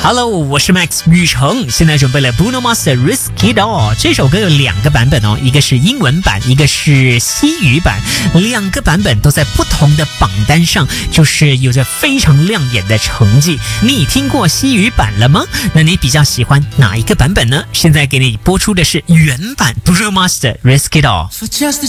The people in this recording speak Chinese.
Hello， 我是 Max 宇成，现在准备了 Bruno Mars 的 Risk It All。这首歌有2个版本哦，一个是英文版，一个是西语版，2个版本都在不同的榜单上，就是有着非常亮眼的成绩。你听过西语版了吗？那你比较喜欢哪一个版本呢？现在给你播出的是原版 Bruno Mars 的 Risk It All。